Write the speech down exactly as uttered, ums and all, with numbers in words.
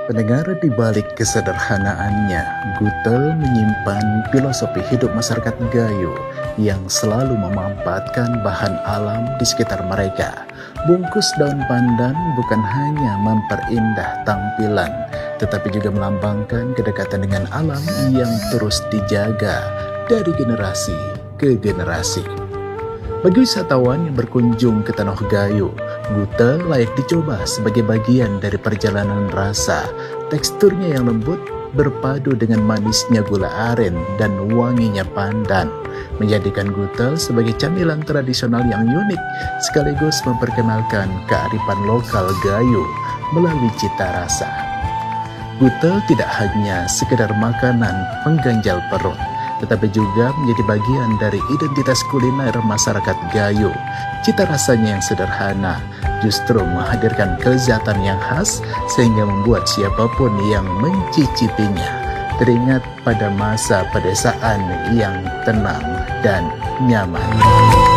Pendengar, di balik kesederhanaannya, Gutel menyimpan filosofi hidup masyarakat Gayo yang selalu memanfaatkan bahan alam di sekitar mereka. Bungkus daun pandan bukan hanya memperindah tampilan, tetapi juga melambangkan kedekatan dengan alam yang terus dijaga dari generasi ke generasi. Bagi wisatawan yang berkunjung ke Tanah Gayo, Gutel layak dicoba sebagai bagian dari perjalanan rasa. Teksturnya yang lembut berpadu dengan manisnya gula aren dan wanginya pandan, menjadikan Gutel sebagai camilan tradisional yang unik, sekaligus memperkenalkan kearifan lokal Gayo melalui cita rasa. Gutel tidak hanya sekedar makanan pengganjal perut, tetapi juga menjadi bagian dari identitas kuliner masyarakat Gayo. Cita rasanya yang sederhana justru menghadirkan kelezatan yang khas, sehingga membuat siapapun yang mencicipinya teringat pada masa pedesaan yang tenang dan nyaman.